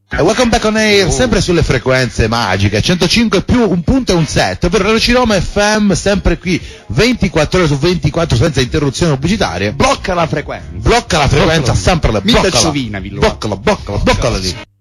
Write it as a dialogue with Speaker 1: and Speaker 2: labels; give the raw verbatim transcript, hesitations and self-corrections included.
Speaker 1: E welcome back on air, sempre sulle frequenze magiche, centocinque più un punto e un set, ovvero Radio Ciroma F M, sempre qui ventiquattro ore su ventiquattro senza interruzioni pubblicitarie.
Speaker 2: Blocca la frequenza.
Speaker 1: Blocca la frequenza, sempre la
Speaker 2: Mita
Speaker 1: bloccala.
Speaker 2: Ciovina, vi lo
Speaker 1: Bloccala, bloccala, bloccala lì.